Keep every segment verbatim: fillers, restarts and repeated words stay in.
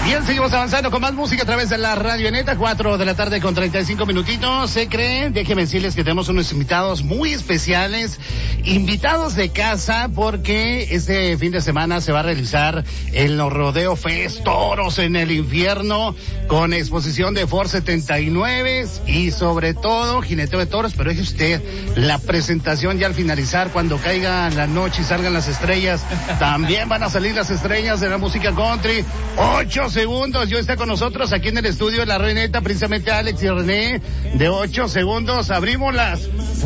Bien, seguimos avanzando con más música a través de la Radio Neta, cuatro de la tarde con treinta y cinco minutitos. Se creen, déjenme decirles que tenemos unos invitados muy especiales, invitados de casa, porque este fin de semana se va a realizar el Rodeo Fest Toros en el Infierno, con exposición de Ford setenta y nueve y sobre todo jineteo de toros. Pero es usted, la presentación ya al finalizar, cuando caiga la noche y salgan las estrellas, también van a salir las estrellas de la música country. Ocho segundos, yo está con nosotros aquí en el estudio de la Radio Neta, precisamente Alex y René, de ocho segundos, abrimos las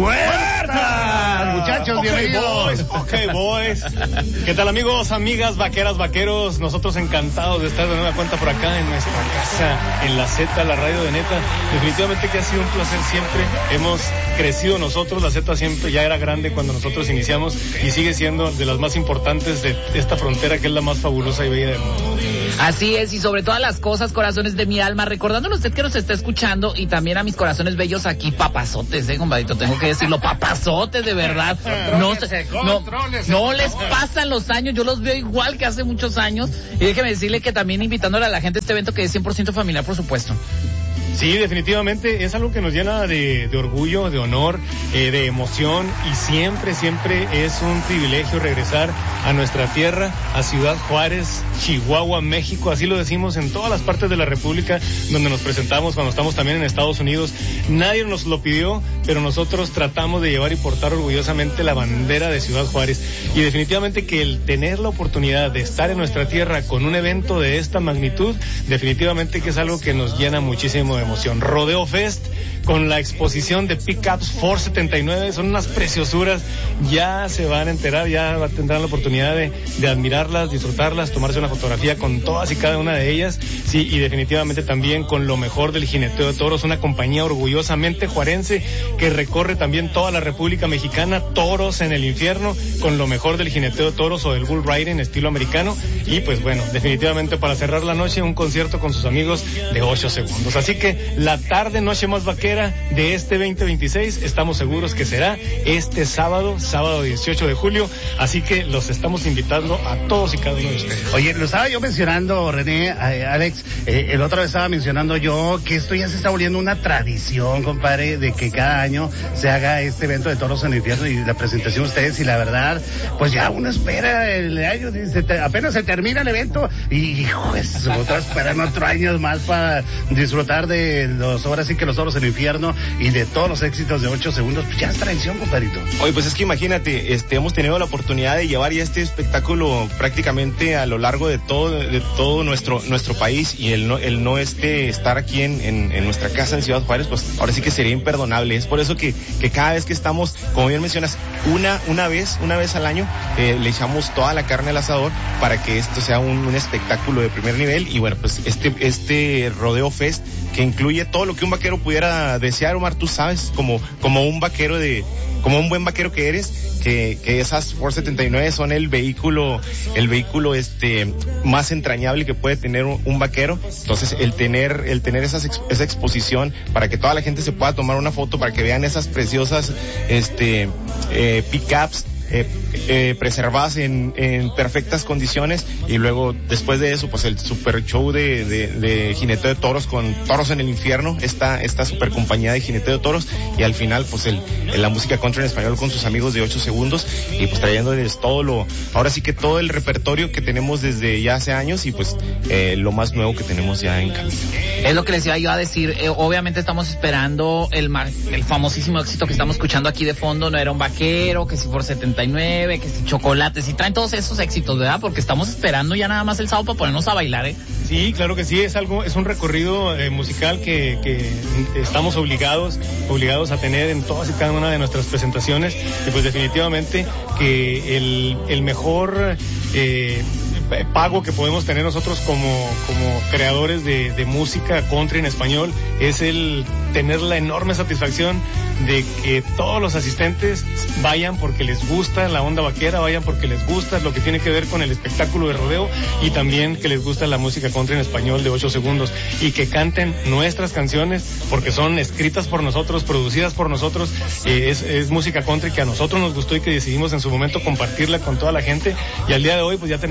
puertas. Muchachos, okay, bienvenidos. Boys, ok, boys. ¿Qué tal, amigos, amigas, vaqueras, vaqueros? Nosotros encantados de estar de nueva cuenta por acá en nuestra casa, en la Z, la Radio de Neta. Definitivamente que ha sido un placer siempre. Hemos crecido nosotros, la Z siempre ya era grande cuando nosotros iniciamos y sigue siendo de las más importantes de esta frontera, que es la más fabulosa y bella del mundo. Así es, y sobre todas las cosas, corazones de mi alma, recordándole a usted que nos está escuchando y también a mis corazones bellos aquí, papazotes, eh, compadrito, tengo que decirlo, papazotes, de verdad. No, no, no les pasan los años, yo los veo igual que hace muchos años, y déjeme decirle que también invitándole a la gente a este evento que es cien por ciento familiar, por supuesto. Sí, definitivamente es algo que nos llena de, de orgullo, de honor, eh, de emoción, y siempre, siempre es un privilegio regresar a nuestra tierra, a Ciudad Juárez, Chihuahua, México. Así lo decimos en todas las partes de la República donde nos presentamos, cuando estamos también en Estados Unidos. Nadie nos lo pidió, pero nosotros tratamos de llevar y portar orgullosamente la bandera de Ciudad Juárez. Y definitivamente que el tener la oportunidad de estar en nuestra tierra con un evento de esta magnitud, definitivamente que es algo que nos llena muchísimo de emoción. Rodeo Fest con la exposición de pickups Ford setenta y nueve, son unas preciosuras, ya se van a enterar, ya tendrán la oportunidad de, de admirarlas, disfrutarlas, tomarse una fotografía con todas y cada una de ellas, sí, y definitivamente también con lo mejor del jineteo de toros, una compañía orgullosamente juarense que recorre también toda la República Mexicana, Toros en el Infierno, con lo mejor del jineteo de toros o del bull riding estilo americano. Y pues bueno, definitivamente para cerrar la noche, un concierto con sus amigos de ocho segundos. Así que la tarde, noche más vaquera de este veinte veintiséis, estamos seguros que será este sábado, sábado dieciocho de julio, así que los estamos invitando a todos y cada uno de ustedes. Oye, lo estaba yo mencionando, René, eh, Alex, eh, el otra vez estaba mencionando yo que esto ya se está volviendo una tradición, compadre, de que cada año se haga este evento de Toros en el Infierno y la presentación de ustedes, y la verdad, pues ya uno espera el año, dice, te, apenas se termina el evento y, hijo, nosotros esperan otro año más para disfrutar de los, ahora sí que los Toros en el Infierno y de todos los éxitos de ocho segundos. Pues ya es tradición, compadrito. Oye, pues es que imagínate, este, hemos tenido la oportunidad de llevar ya este espectáculo prácticamente a lo largo de todo, de todo nuestro, nuestro país, y el no, el no este, estar aquí en, en, en nuestra casa en Ciudad Juárez, pues ahora sí que sería imperdonable. Es por eso que, que cada vez que estamos, como bien mencionas, una, una vez, una vez al año, eh, le echamos toda la carne al asador para que esto sea un, un espectáculo de primer nivel. Y bueno, pues este, este Rodeo Fest, que incluye todo lo que un vaquero pudiera desear, Omar, tú sabes, como, como un vaquero de, como un buen vaquero que eres, que, que esas Ford setenta y nueve son el vehículo, el vehículo este, más entrañable que puede tener un, un vaquero. Entonces, el tener, el tener esas, esa exposición para que toda la gente se pueda tomar una foto, para que vean esas preciosas, este, eh, pickups, Eh, eh, preservadas en, en perfectas condiciones, y luego después de eso pues el super show de, de, de jineteo de toros con Toros en el Infierno, esta, esta super compañía de jineteo de toros, y al final pues el, el la música country en español con sus amigos de ocho segundos, y pues trayéndoles todo lo, ahora sí que todo el repertorio que tenemos desde ya hace años, y pues eh, lo más nuevo que tenemos ya en camino. Es lo que les iba yo a decir, eh, obviamente estamos esperando el, el famosísimo éxito que estamos escuchando aquí de fondo, no era un vaquero, que si por setenta y nueve, que si chocolates, y traen todos esos éxitos, ¿verdad? Porque estamos esperando ya nada más el sábado para ponernos a bailar, ¿eh? Sí, claro que sí, es algo, es un recorrido eh, musical que, que estamos obligados, obligados a tener en todas y cada una de nuestras presentaciones, y pues definitivamente que el, el mejor eh, pago que podemos tener nosotros como, como creadores de, de música country en español es el tener la enorme satisfacción de que todos los asistentes vayan porque les gusta la onda vaquera, vayan porque les gusta lo que tiene que ver con el espectáculo de rodeo, y también que les gusta la música country en español de ocho segundos, y que canten nuestras canciones porque son escritas por nosotros, producidas por nosotros. Eh, es, es música country que a nosotros nos gustó y que decidimos en su momento compartirla con toda la gente, y al día de hoy pues ya tenemos muchísimo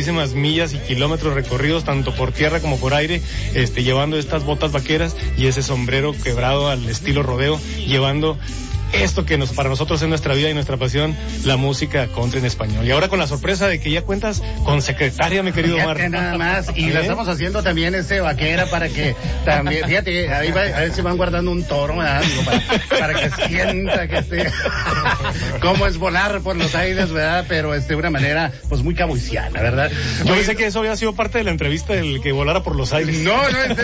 larguísimas millas y kilómetros recorridos, tanto por tierra como por aire, este, llevando estas botas vaqueras y ese sombrero quebrado al estilo rodeo, llevando esto que nos, para nosotros es nuestra vida y nuestra pasión, la música country en español. Y ahora con la sorpresa de que ya cuentas con secretaria, mi querido Omar. Fíjate nada más, y ¿Eh? la estamos haciendo también este vaquera para que también, fíjate, ahí va, a ver si van guardando un toro, ¿verdad? Digo, para, para que sienta que esté, cómo es volar por los aires, ¿verdad? Pero este, de una manera, pues muy cowboyciana, ¿verdad? Yo pensé que eso había sido parte de la entrevista, el que volara por los aires. No, no, este,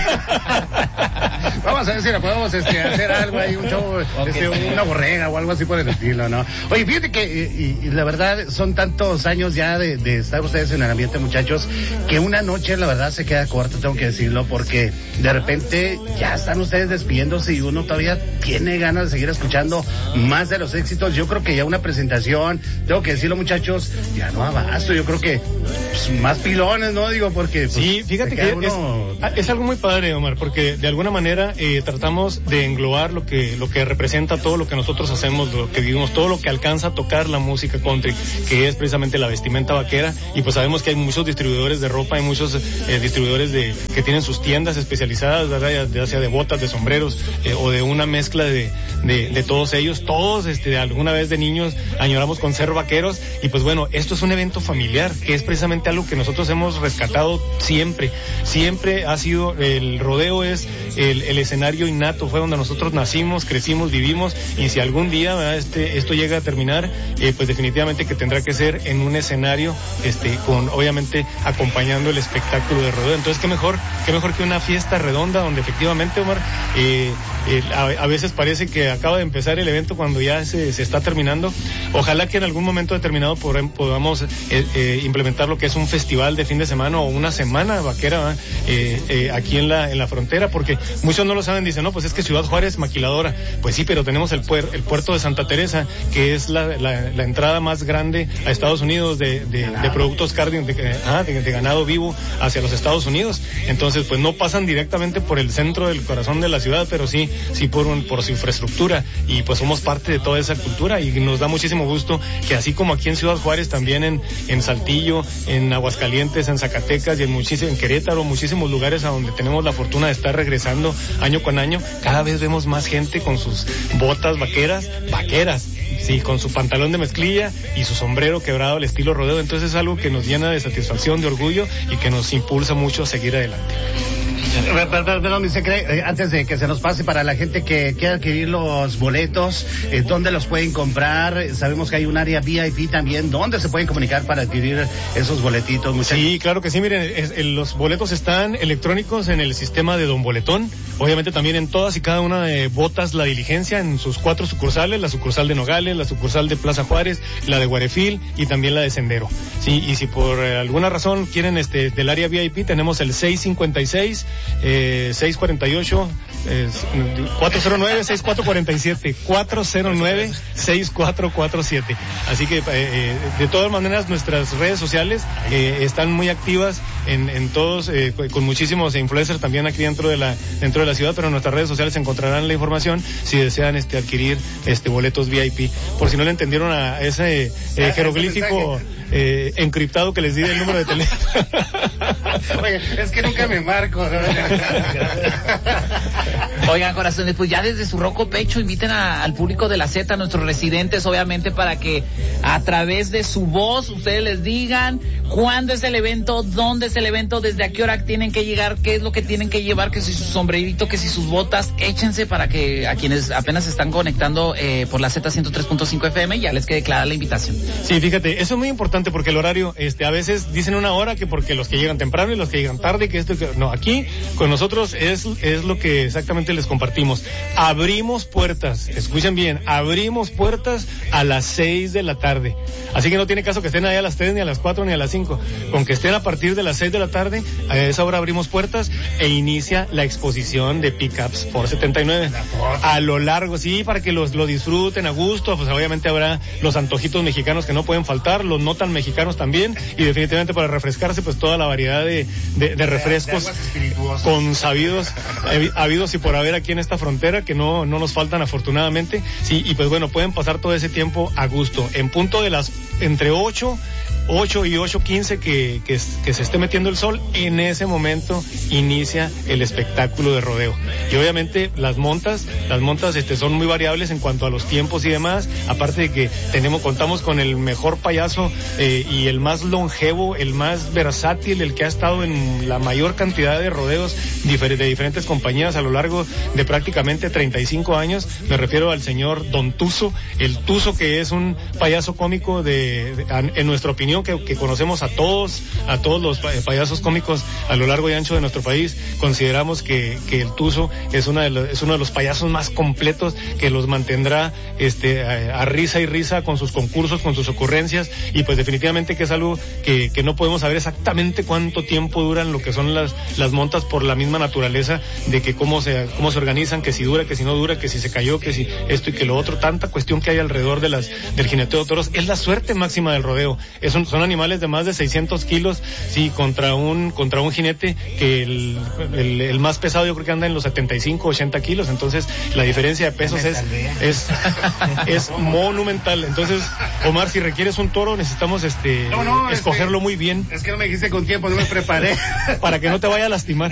vamos a ver si le podemos este, hacer algo ahí, un show, este, un una borrega o algo así por el estilo, ¿no? Oye, fíjate que, y, y la verdad, son tantos años ya de, de estar ustedes en el ambiente, muchachos, que una noche, la verdad, se queda corta, tengo que decirlo, porque de repente ya están ustedes despidiéndose y uno todavía tiene ganas de seguir escuchando más de los éxitos. Yo creo que ya una presentación, tengo que decirlo, muchachos, ya no abasto, yo creo que pues, más pilones, ¿no? Digo, porque... Pues, sí, fíjate que uno... es, es algo muy padre, Omar, porque de alguna manera eh, tratamos de englobar lo que, lo que representa todo lo que nosotros hacemos, lo que vivimos, todo lo que alcanza a tocar la música country, que es precisamente la vestimenta vaquera, y pues sabemos que hay muchos distribuidores de ropa, hay muchos eh, distribuidores de que tienen sus tiendas especializadas, ¿verdad? Ya sea de botas, de sombreros, eh, o de una mezcla de, de, de todos ellos. Todos, este, alguna vez de niños añoramos con ser vaqueros, y pues bueno, esto es un evento familiar, que es precisamente algo que nosotros hemos rescatado siempre, siempre ha sido, el rodeo es el, el escenario innato, fue donde nosotros nacimos, crecimos, vivimos, y si algún día, ¿verdad? este esto llega a terminar, eh, pues definitivamente que tendrá que ser en un escenario, este con obviamente acompañando el espectáculo de rodeo. Entonces qué mejor qué mejor que una fiesta redonda donde efectivamente, Omar, eh, eh, a, a veces parece que acaba de empezar el evento cuando ya se, se está terminando. Ojalá que en algún momento determinado por, podamos eh, eh, implementar lo que es un festival de fin de semana o una semana vaquera eh, eh, aquí en la en la frontera, porque muchos no lo saben, dicen, no, pues es que Ciudad Juárez maquiladora. Pues sí, pero tenemos el puer, el puerto de Santa Teresa, que es la, la, la entrada más grande a Estados Unidos de, de, de productos carne, de, de, de ganado vivo hacia los Estados Unidos. Entonces, pues no pasan directamente por el centro del corazón de la ciudad, pero sí, sí por un, por su infraestructura, y pues somos parte de toda esa cultura, y nos da muchísimo gusto que así como aquí en Ciudad Juárez, también en, en Saltillo, en Aguascalientes, en Zacatecas y en muchísimo, en Querétaro, muchísimos lugares a donde tenemos la fortuna de estar regresando año con año, cada vez vemos más gente con sus botas vaqueras, vaqueras, sí, con su pantalón de mezclilla y su sombrero quebrado al estilo rodeo. Entonces es algo que nos llena de satisfacción, de orgullo, y que nos impulsa mucho a seguir adelante. Perdón, se cree, antes de que se nos pase, para la gente que quiera adquirir los boletos, eh, ¿dónde los pueden comprar? Sabemos que hay un área V I P también. ¿Dónde se pueden comunicar para adquirir esos boletitos, muchachos? Sí, claro que sí. Miren, es, es, los boletos están electrónicos en el sistema de Don Boletón. Obviamente también en todas y cada una de Botas La Diligencia, en sus cuatro sucursales, la sucursal de Nogales, la sucursal de Plaza Juárez, la de Guarefil y también la de Sendero. Sí, y si por eh, alguna razón quieren este del área V I P, tenemos el seis cincuenta y seis Eh, seis cuarenta y ocho eh, cuatro cero nueve, seis cuatro cuatro siete cuatro cero nueve, seis cuatro cuatro siete. Así que eh, de todas maneras nuestras redes sociales eh, están muy activas en, en todos, eh, con muchísimos influencers también aquí dentro de la dentro de la ciudad, pero en nuestras redes sociales encontrarán la información si desean este adquirir este boletos V I P. Por si no le entendieron a ese eh, jeroglífico eh, encriptado que les di del número de teléfono. Oye, es que nunca me marco, ¿no? Oigan, corazones, pues ya desde su roco pecho inviten a, al público de la Z, a nuestros residentes, obviamente, para que a través de su voz ustedes les digan cuándo es el evento, dónde es el evento, desde a qué hora tienen que llegar, qué es lo que tienen que llevar, que si su sombrerito, que si sus botas, échense para que a quienes apenas se están conectando eh, por la Z ciento tres punto cinco F M ya les quede clara la invitación. Sí, fíjate, eso es muy importante porque el horario, este, a veces dicen una hora que porque los que llegan temprano y los que llegan tarde, que esto, que no, aquí con nosotros es, es lo que exactamente les compartimos. Abrimos puertas, escuchen bien, abrimos puertas a las seis de la tarde. Así que no tiene caso que estén ahí a las tres, ni a las cuatro, ni a las cinco. Con que estén a partir de las seis de la tarde, a esa hora abrimos puertas e inicia la exposición de Pickups Ford setenta y nueve. A lo largo, sí, para que los, lo disfruten a gusto, pues obviamente habrá los antojitos mexicanos que no pueden faltar, los no tan mexicanos también, y definitivamente para refrescarse, pues toda la variedad de, de, de refrescos con sabidos, eh, habidos y por haber aquí en esta frontera, que no, no nos faltan afortunadamente, sí, y pues bueno, pueden pasar todo ese tiempo a gusto. En punto de las, entre ocho ocho y ocho quince que, que, que se esté metiendo el sol, en ese momento inicia el espectáculo de rodeo. Y obviamente las montas, las montas este, son muy variables en cuanto a los tiempos y demás, aparte de que tenemos, contamos con el mejor payaso eh, y el más longevo, el más versátil, el que ha estado en la mayor cantidad de rodeos de diferentes compañías a lo largo de prácticamente treinta y cinco años. Me refiero al señor Don Tuzo, el Tuzo, que es un payaso cómico de, de en nuestra opinión, que, que conocemos a todos, a todos los payasos cómicos a lo largo y ancho de nuestro país. Consideramos que, que el Tuzo es, una de los, es uno de los payasos más completos, que los mantendrá este, a, a risa y risa con sus concursos, con sus ocurrencias, y pues definitivamente que es algo que, que no podemos saber exactamente cuánto tiempo duran lo que son las, las montas, por la misma naturaleza de que cómo se, cómo se organizan, que si dura, que si no dura, que si se cayó, que si esto y que lo otro, tanta cuestión que hay alrededor de las, del jineteo de toros. Es la suerte máxima del rodeo. Es un, son animales de más de seiscientos kilos, sí, contra un, contra un jinete que el, el, el más pesado yo creo que anda en los setenta y cinco, ochenta kilos. Entonces la diferencia de pesos es, es, es monumental. Entonces, Omar, si requieres un toro, necesitamos este, no, no, escogerlo este, muy bien. Es que no me dijiste con tiempo, no me preparé. Para que no te vaya a lastimar.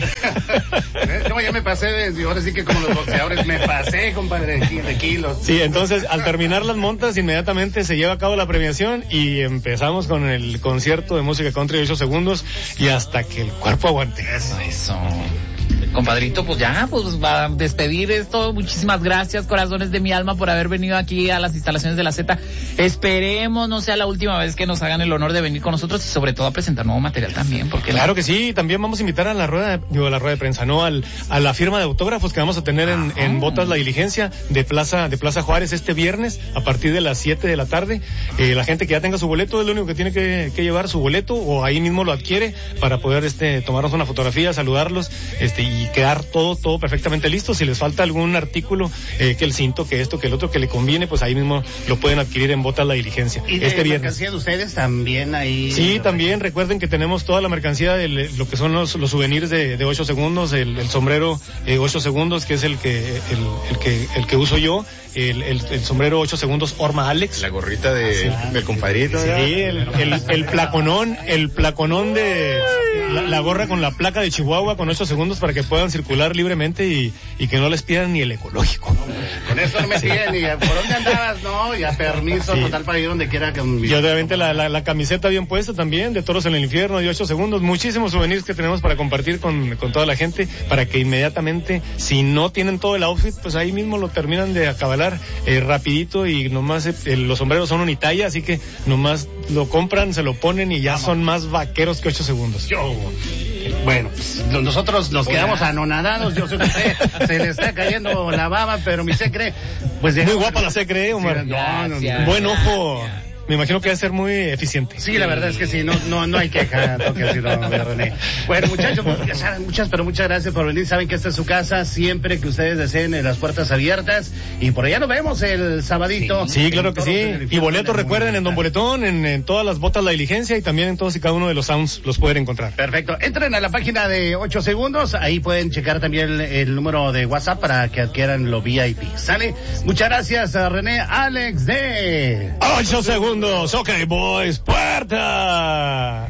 No, ya me pasé, de, ahora sí que como los boxeadores, me pasé, compadre, de kilos. Sí, entonces al terminar las montas, inmediatamente se lleva a cabo la premiación y empezamos con el concierto de música country de ocho segundos y hasta que el cuerpo aguante. Eso, eso. Compadrito, pues ya, pues va a despedir esto. Muchísimas gracias, corazones de mi alma, por haber venido aquí a las instalaciones de la Z. Esperemos no sea la última vez que nos hagan el honor de venir con nosotros y sobre todo a presentar nuevo material también, porque claro que sí. También vamos a invitar a la rueda, digo, a la rueda de prensa, no, al, a la firma de autógrafos que vamos a tener en, en Botas La Diligencia de Plaza, de Plaza Juárez este viernes a partir de las siete de la tarde. Eh, la gente que ya tenga su boleto es lo único que tiene que, que llevar su boleto, o ahí mismo lo adquiere para poder este tomarnos una fotografía, saludarlos, este y quedar todo, todo perfectamente listo. Si les falta algún artículo, eh, que el cinto, que esto, que el otro, que le conviene, pues ahí mismo lo pueden adquirir en Botas La Diligencia. ¿Y este de viernes. mercancía de ustedes también ahí? Sí, también recuerden que tenemos toda la mercancía de lo que son los, los souvenirs de, de ocho segundos, el, el sombrero eh, ocho segundos, que es el que, el, el que, el que uso yo. El, el, el sombrero ocho segundos Orma Alex. La gorrita de, ah, sí, del compadrito. Sí, el, el, el placonón, el placonón de la, la gorra con la placa de Chihuahua con ocho segundos para que puedan circular libremente y, y que no les pidan ni el ecológico. Con eso no me piden ni por dónde andabas, no, ya permiso sí. Total para ir donde quiera. Que y obviamente la, la, la camiseta bien puesta también, de Toros en el Infierno, de ocho segundos. Muchísimos souvenirs que tenemos para compartir con, con toda la gente, para que inmediatamente, si no tienen todo el outfit, pues ahí mismo lo terminan de acabar Eh, rapidito, y nomás eh, los sombreros son unitalla, así que nomás lo compran, se lo ponen y ya Vamos. Son más vaqueros que ocho segundos. Yo. Bueno, pues, nosotros nos Hola. Quedamos anonadados. Yo sé que usted se le está cayendo la baba, pero mi secre, pues muy guapa la secre, ¿eh, Omar? No, no, no. Buen ojo. Me imagino que va a ser muy eficiente. Sí, la verdad es que sí, no, no, no hay queja, toque así, no, René. Bueno, muchachos, ya saben, muchas, pero muchas gracias por venir. Saben que esta es su casa, siempre que ustedes deseen, las puertas abiertas. Y por allá nos vemos el sabadito. Sí, sí, claro que sí. Y boletos, recuerden, en Don Boletón, en, en todas las Botas La Diligencia y también en todos y cada uno de los sounds los pueden encontrar. Perfecto. Entren a la página de ocho segundos, ahí pueden checar también el, el número de WhatsApp para que adquieran lo V I P. ¿Sale? Muchas gracias a René Alex de ocho segundos. Ok, boys, puerta.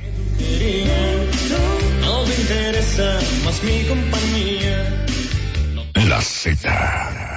No me interesa más mi compañía. La Z.